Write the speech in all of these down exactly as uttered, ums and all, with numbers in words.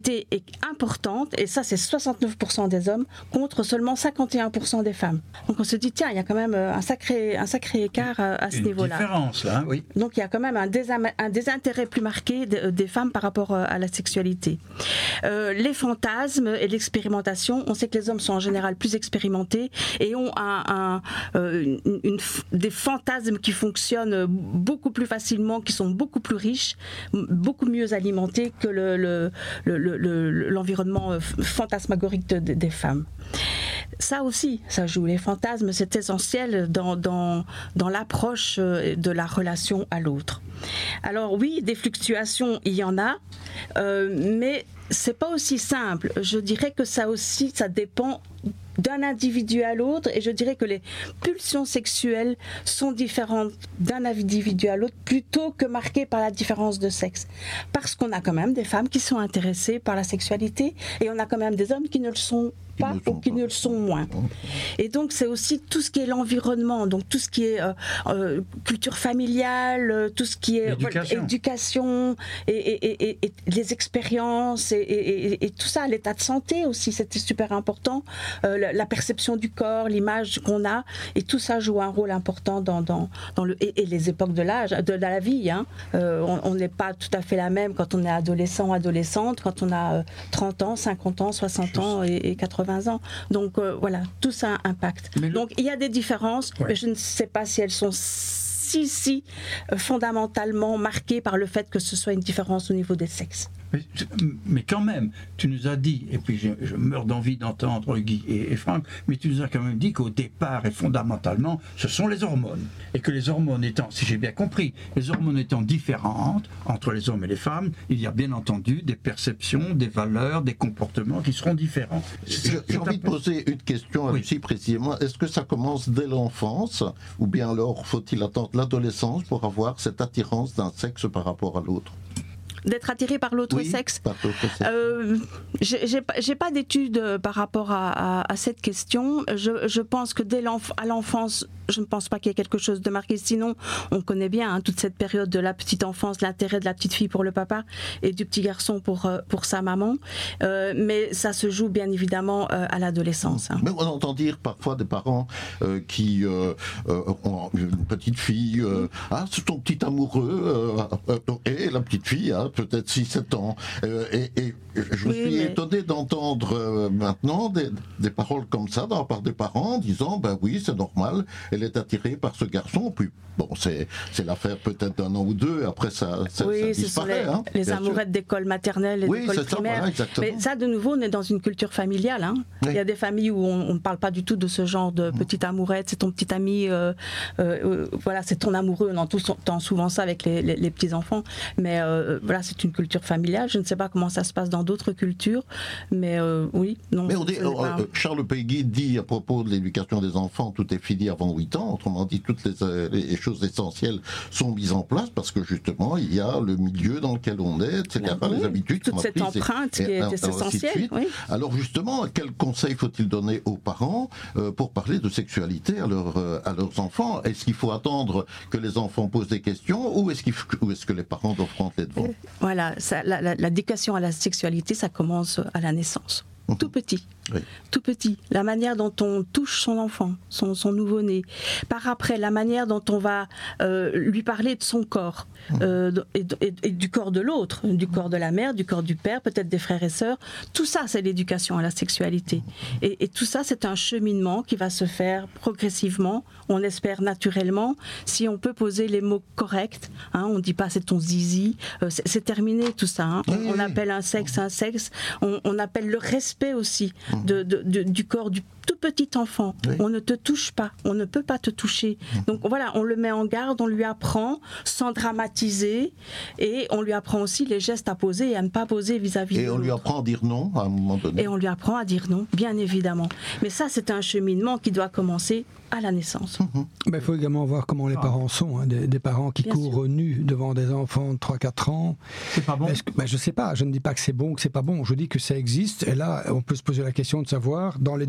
sexualité est importante, et ça c'est soixante-neuf pour cent des hommes contre seulement cinquante et un pour cent des femmes. Donc on se dit, tiens, il y a quand même un sacré, un sacré écart à, à ce Une niveau-là. différence, là, oui. Donc il y a quand même un, désam- un désintérêt plus marqué de, des femmes par rapport à la sexualité. Euh, les fantasmes et l'expérimentation, on sait que les hommes sont en général plus expérimentés et ont un, un, euh, une, une, des fantasmes qui fonctionnent beaucoup plus facilement, qui sont beaucoup plus riches, beaucoup mieux alimentés que le, le, le, le, le, l'environnement fantasmagorique de, de, des femmes. Ça aussi, ça joue. Les fantasmes, c'est essentiel dans, dans, dans l'approche de la relation à l'autre. Alors oui, des fluctuations, il y en a, euh, mais c'est pas aussi simple. Je dirais que ça aussi, ça dépend d'un individu à l'autre, et je dirais que les pulsions sexuelles sont différentes d'un individu à l'autre plutôt que marquées par la différence de sexe. Parce qu'on a quand même des femmes qui sont intéressées par la sexualité et on a quand même des hommes qui ne le sont pas ou qui ne le sont moins. Et donc c'est aussi tout ce qui est l'environnement, donc tout ce qui est euh, euh, culture familiale, tout ce qui est éducation, voilà, éducation et, et, et, et les expériences et, et, et, et tout ça, l'état de santé aussi, c'était super important. Euh, la, la perception du corps, l'image qu'on a, et tout ça joue un rôle important dans, dans, dans le et, et les époques de l'âge, de, de la vie. Hein. Euh, on n'est pas tout à fait la même quand on est adolescent, adolescente, quand on a euh, trente ans, cinquante ans, soixante ans et, et quatre-vingts ans. Donc euh, voilà, tout ça impacte. Le... Donc il y a des différences, ouais. mais je ne sais pas si elles sont si, si euh, fondamentalement marquées par le fait que ce soit une différence au niveau des sexes. Mais, mais quand même, tu nous as dit, et puis je, je meurs d'envie d'entendre Guy et, et Franck, mais tu nous as quand même dit qu'au départ et fondamentalement, ce sont les hormones. Et que les hormones étant, si j'ai bien compris, les hormones étant différentes entre les hommes et les femmes, il y a bien entendu des perceptions, des valeurs, des comportements qui seront différents. J'ai, j'ai envie de poser une question à oui. Lucie précisément. Est-ce que ça commence dès l'enfance, ou bien alors faut-il attendre l'adolescence pour avoir cette attirance d'un sexe par rapport à l'autre ? D'être attiré par l'autre oui, sexe. Par l'autre sexe. Euh, j'ai, j'ai, j'ai pas d'études par rapport à, à, à cette question. Je, je pense que dès l'enf- à l'enfance, je ne pense pas qu'il y ait quelque chose de marqué. Sinon, on connaît bien hein, toute cette période de la petite enfance, l'intérêt de la petite fille pour le papa et du petit garçon pour, pour sa maman. Euh, mais ça se joue bien évidemment euh, à l'adolescence. Hein. Mais on entend dire parfois des parents euh, qui euh, euh, ont une petite fille, euh, ah, c'est ton petit amoureux, euh, euh, et la petite fille, hein, peut-être six sept ans. Euh, et, et je oui, suis mais... étonné d'entendre euh, maintenant des, des paroles comme ça de la part des parents disant ben oui, c'est normal, elle est attirée par ce garçon. Puis bon, c'est, c'est l'affaire peut-être d'un an ou deux, après ça, ça, oui, ça ce disparaît. sont les, hein, les amourettes sûr. d'école maternelle et oui, d'école primaire. Ça, voilà, mais ça, de nouveau, on est dans une culture familiale. Hein. Oui. Il y a des familles où on ne parle pas du tout de ce genre de petite amourette, c'est ton petit ami, euh, euh, voilà, c'est ton amoureux. On entend souvent ça avec les, les, les petits-enfants. Mais euh, voilà, c'est une culture familiale. Je ne sais pas comment ça se passe dans d'autres cultures, mais euh, oui, non. Mais on dit, euh, pas... Charles Péguy dit à propos de l'éducation des enfants, tout est fini avant huit ans. Autrement dit, toutes les, euh, les choses essentielles sont mises en place parce que justement, il y a le milieu dans lequel on est, et cetera. Oui, les habitudes toute qu'on a cette prises empreinte et, qui et, est essentielle. Oui. Alors justement, quel conseil faut-il donner aux parents euh, pour parler de sexualité à, leur, euh, à leurs enfants ? Est-ce qu'il faut attendre que les enfants posent des questions ou est-ce, qu'il faut, ou est-ce que les parents doivent rentrer devant ? Voilà, ça, la, la, l'éducation à la sexualité, ça commence à la naissance. Tout petit, oui. tout petit. La manière dont on touche son enfant, son, son nouveau-né. Par après, la manière dont on va euh, lui parler de son corps euh, et, et, et du corps de l'autre, du corps de la mère, du corps du père, peut-être des frères et sœurs. Tout ça, c'est l'éducation à la sexualité. Et, et tout ça, c'est un cheminement qui va se faire progressivement, on espère naturellement, si on peut poser les mots corrects. Hein, on ne dit pas c'est ton zizi, euh, c'est, c'est terminé tout ça. Hein. On, on appelle un sexe un sexe, on, on appelle le respect aussi de, de, de, du corps du tout petit enfant. Oui. On ne te touche pas, on ne peut pas te toucher. Donc voilà, on le met en garde, on lui apprend sans dramatiser et on lui apprend aussi les gestes à poser et à ne pas poser vis-à-vis de l'autre. Et on lui apprend à dire non à un moment donné. Et on lui apprend à dire non, bien évidemment. Mais ça, c'est un cheminement qui doit commencer à la naissance. Mmh. Mais il faut également voir comment les ah. parents sont. Hein, des, des parents qui bien courent sûr. nus devant des enfants de trois quatre ans. C'est pas bon. Est-ce que, ben, je sais pas, je ne dis pas que c'est bon ou que c'est pas bon. Je dis que ça existe. Et là, on peut se poser la question de savoir, dans l'éducation,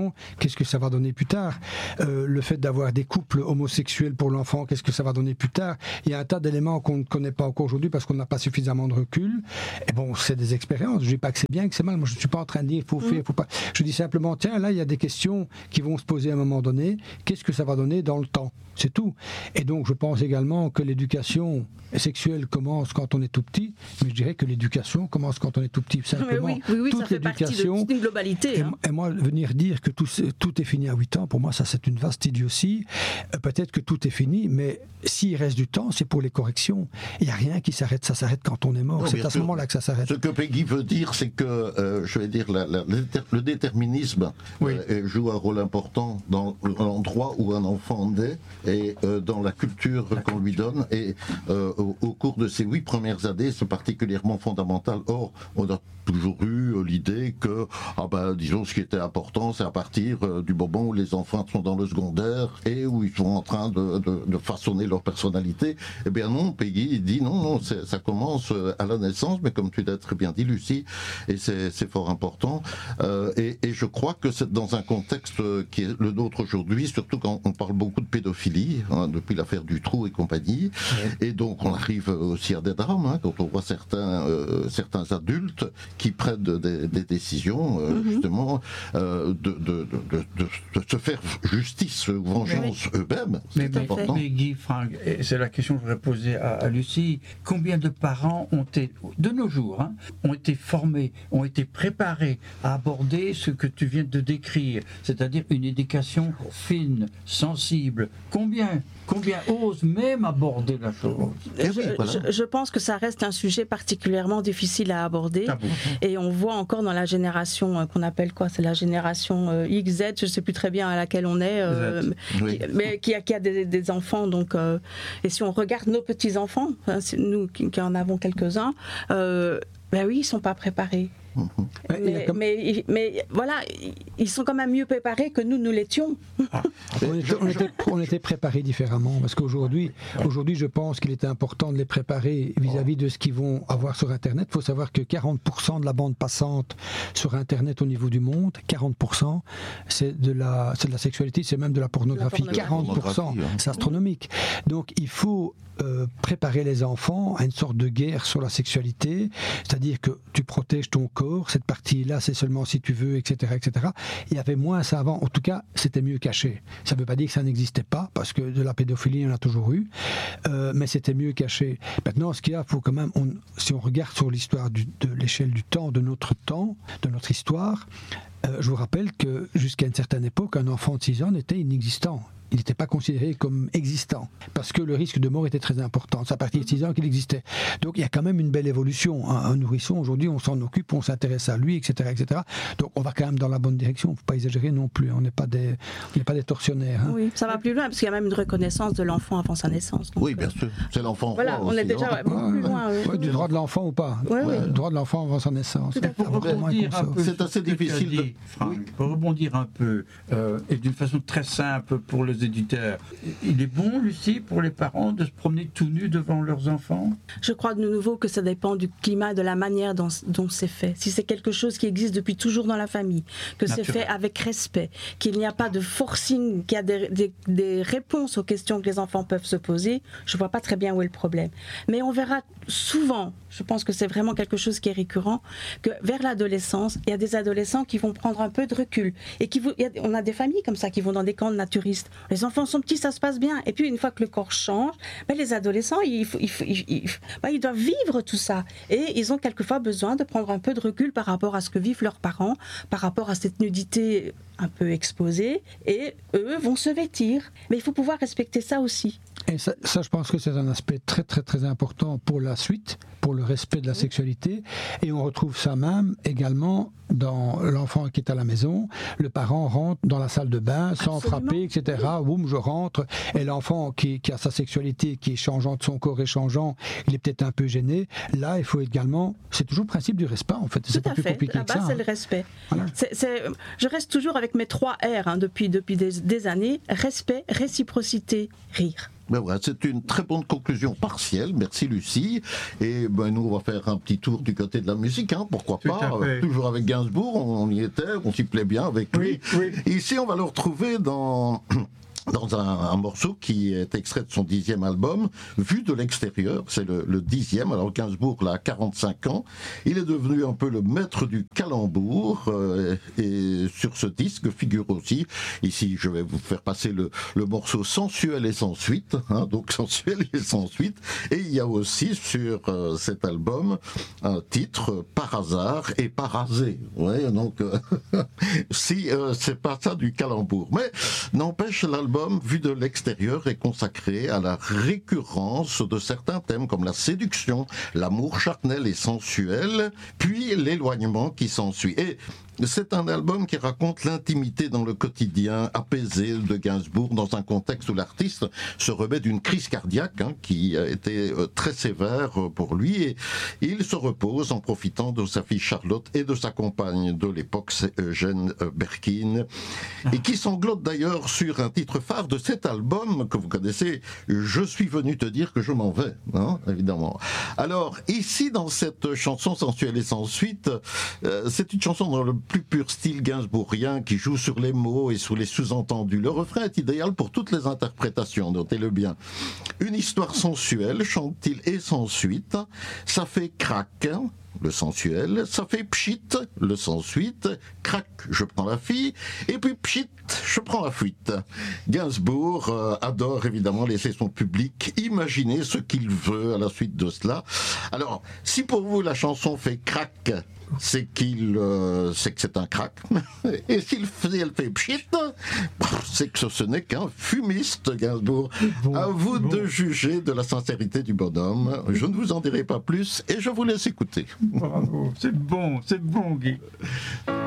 l'éducation, qu'est-ce que ça va donner plus tard. Euh, le fait d'avoir des couples homosexuels pour l'enfant, qu'est-ce que ça va donner plus tard. Il y a un tas d'éléments qu'on ne connaît pas encore aujourd'hui parce qu'on n'a pas suffisamment de recul. Et bon, c'est des expériences. Je dis pas que c'est bien, que c'est mal. Moi, je ne suis pas en train de dire il faut faire, il faut pas. Je dis simplement, tiens, là, il y a des questions qui vont se poser à un moment donné. Qu'est-ce que ça va donner dans le temps? C'est tout. Et donc, je pense également que l'éducation sexuelle commence quand on est tout petit, mais je dirais que l'éducation commence quand on est tout petit. Simplement, oui, oui, oui, toute ça fait l'éducation. partie d'une globalité. Et, hein. et moi, venir dire que tout, tout est fini à huit ans, pour moi, ça, c'est une vaste idiotie. Euh, peut-être que tout est fini, mais s'il reste du temps, c'est pour les corrections. Il n'y a rien qui s'arrête. Ça s'arrête quand on est mort. Non, c'est à ce sûr. moment-là que ça s'arrête. Ce que Peggy veut dire, c'est que, euh, je vais dire, la, la, le déterminisme oui. euh, joue un rôle important dans l'endroit où un enfant naît et euh, dans la culture la qu'on culture. lui donne. Et euh, au, au cours de ces huit premières années, c'est particulièrement fondamental. Or, on a toujours eu euh, l'idée que, ah ben, disons, ce qui était important, c'est à partir euh, du moment où les enfants sont dans le secondaire et où ils sont en train de, de, de façonner leur personnalité. Eh bien non, Peggy dit non, non, ça commence à la naissance, mais comme tu l'as très bien dit, Lucie, et c'est, c'est fort important. Euh, et, et je crois que c'est dans un contexte qui est le nôtre aujourd'hui, surtout quand on parle beaucoup de pédophilie, hein, depuis l'affaire Dutroux et compagnie, oui. et donc on arrive aussi à des drames, hein, quand on voit certains, euh, certains adultes qui prennent des, des décisions, euh, mm-hmm. justement, euh, de, de, de, de, de se faire justice, vengeance oui. eux-mêmes. Mais, mais, mais Guy, Franck, c'est la question que je voudrais poser à, à Lucie. Combien de parents ont été, de nos jours, hein, ont été formés, ont été préparés à aborder ce que tu viens de décrire, c'est-à-dire une éducation fine, sensible. Combien, combien osent même aborder la chose? je, je, je pense que ça reste un sujet particulièrement difficile à aborder. Ah bon. Et on voit encore dans la génération euh, qu'on appelle quoi? C'est la génération euh, X Z, je ne sais plus très bien à laquelle on est, euh, oui. qui, mais qui a, qui a des, des enfants. Donc, euh, et si on regarde nos petits-enfants, hein, nous qui, qui en avons quelques-uns, euh, ben oui, ils ne sont pas préparés. Mais, comme... mais, mais voilà, ils sont quand même mieux préparés que nous, nous l'étions. Ah, on, était, on, était, on était préparés différemment, parce qu'aujourd'hui, aujourd'hui, je pense qu'il était important de les préparer vis-à-vis de ce qu'ils vont avoir sur Internet. Il faut savoir que quarante pour cent de la bande passante sur Internet au niveau du monde, quarante pour cent, c'est de la, c'est de la sexualité, c'est même de la pornographie. La pornographie. quarante pour cent, c'est astronomique. Donc il faut euh, préparer les enfants à une sorte de guerre sur la sexualité, c'est-à-dire que tu protèges ton corps. Cette partie-là, c'est seulement si tu veux, et cetera, et cetera. Il y avait moins ça avant. En tout cas, c'était mieux caché. Ça ne veut pas dire que ça n'existait pas, parce que de la pédophilie, on en a toujours eu, euh, mais c'était mieux caché. Maintenant, ce qu'il y a, faut quand même, on, si on regarde sur l'histoire du, de l'échelle du temps, de notre temps, de notre histoire, euh, je vous rappelle que jusqu'à une certaine époque, un enfant de six ans était inexistant. Il n'était pas considéré comme existant, parce que le risque de mort était très important. C'est à partir de six ans qu'il existait. Donc il y a quand même une belle évolution. Un, un nourrisson, aujourd'hui, on s'en occupe, on s'intéresse à lui, et cetera, et cetera. Donc on va quand même dans la bonne direction. Il ne faut pas exagérer non plus. On n'est pas des, on n'est pas des tortionnaires. Hein. Oui, ça va plus loin, parce qu'il y a même une reconnaissance de l'enfant avant sa naissance. Donc, oui, bien sûr. C'est l'enfant. Voilà, on est déjà ouais, beaucoup plus loin. Ouais, ouais, du droit de l'enfant ou pas. Ouais, ouais, ouais. Du droit de l'enfant avant sa naissance. Pour rebondir un peu, c'est assez difficile. Dit, de... Franck, oui. Pour rebondir un peu, euh, et d'une façon très simple pour les éditeurs, il est bon, Lucie, pour les parents de se promener tout nus devant leurs enfants? Je crois de nouveau que ça dépend du climat, de la manière dont, dont c'est fait. Si c'est quelque chose qui existe depuis toujours dans la famille, que Naturel. c'est fait avec respect, qu'il n'y a pas de forcing, qu'il y a des, des, des réponses aux questions que les enfants peuvent se poser, je ne vois pas très bien où est le problème. Mais on verra souvent, je pense que c'est vraiment quelque chose qui est récurrent, que vers l'adolescence, il y a des adolescents qui vont prendre un peu de recul. Et qui, il y a, on a des familles comme ça qui vont dans des camps de naturistes. Les enfants sont petits, ça se passe bien. Et puis, une fois que le corps change, ben, les adolescents, ils, ils, ils, ils, ben, ils doivent vivre tout ça. Et ils ont quelquefois besoin de prendre un peu de recul par rapport à ce que vivent leurs parents, par rapport à cette nudité un peu exposée. Et eux vont se vêtir. Mais il faut pouvoir respecter ça aussi. Et ça, ça, je pense que c'est un aspect très, très, très important pour la suite, pour le respect de la sexualité. Et on retrouve ça même également dans l'enfant qui est à la maison. Le parent rentre dans la salle de bain sans Absolument. frapper, et cetera. Boum, je rentre. Et l'enfant qui, qui a sa sexualité, qui est changeante, son corps est changeant, il est peut-être un peu gêné. Là, il faut également... C'est toujours le principe du respect, en fait. C'est Tout pas à plus fait. compliqué Là-bas, que ça. c'est hein. le respect. Voilà. C'est, c'est, je reste toujours avec mes trois R hein, depuis, depuis des, des années. Respect, réciprocité, rire. Ben voilà, c'est une très bonne conclusion partielle. Merci Lucie. Et ben nous on va faire un petit tour du côté de la musique, hein, pourquoi Tout pas. à fait. Toujours avec Gainsbourg, on, on y était, on s'y plaît bien avec lui. Oui, oui. Ici on va le retrouver dans dans un, un morceau qui est extrait de son dixième album, Vu de l'extérieur, c'est le, le dixième. Alors Gainsbourg là, a quarante-cinq ans, il est devenu un peu le maître du calembour, euh, et sur ce disque figure aussi, ici je vais vous faire passer le, le morceau Sensuel et sans suite, hein, donc Sensuel et sans suite, et il y a aussi sur euh, cet album un titre Par hasard et parasé, ouais, donc euh, si euh, c'est pas ça du calembour, mais n'empêche l'album Vu de l'extérieur est consacré à la récurrence de certains thèmes comme la séduction, l'amour charnel et sensuel, puis l'éloignement qui s'ensuit. Et c'est un album qui raconte l'intimité dans le quotidien apaisé de Gainsbourg dans un contexte où l'artiste se remet d'une crise cardiaque hein, qui a été très sévère pour lui, et il se repose en profitant de sa fille Charlotte et de sa compagne de l'époque, c'est Eugène Berkin, et qui sanglote d'ailleurs sur un titre phare de cet album que vous connaissez, Je suis venu te dire que je m'en vais, hein, évidemment. Alors ici dans cette chanson Sensuelle et sans suite, euh, c'est une chanson dans le plus pur style gainsbourgien qui joue sur les mots et sur les sous-entendus. Le refrain est idéal pour toutes les interprétations, notez-le bien. Une histoire sensuelle, chante-t-il, et sans suite, ça fait crack, le sensuel, ça fait pchit, le sans suite, crac, je prends la fille, et puis pchit, je prends la fuite. Gainsbourg euh, adore évidemment laisser son public imaginer ce qu'il veut à la suite de cela. Alors, si pour vous la chanson fait crac, c'est qu'il, euh, c'est que c'est un crack. Et s'il fait, elle fait pchit, c'est que ce n'est qu'un fumiste, Gainsbourg. Bon, à vous bon. de juger de la sincérité du bonhomme. Je ne vous en dirai pas plus et je vous laisse écouter. Bravo, c'est bon, c'est bon, Guy.